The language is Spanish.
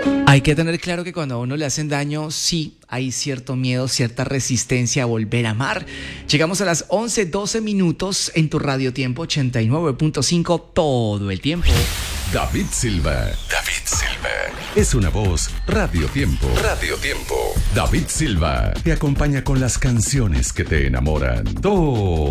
Hay que tener claro que cuando a uno le hacen daño, sí, hay cierto miedo, cierta resistencia a volver a amar. Llegamos a las 11:12 minutos en tu Radio Tiempo 89.5 todo el tiempo. David Silva. Es una voz Radio Tiempo. David Silva te acompaña con las canciones que te enamoran. Todo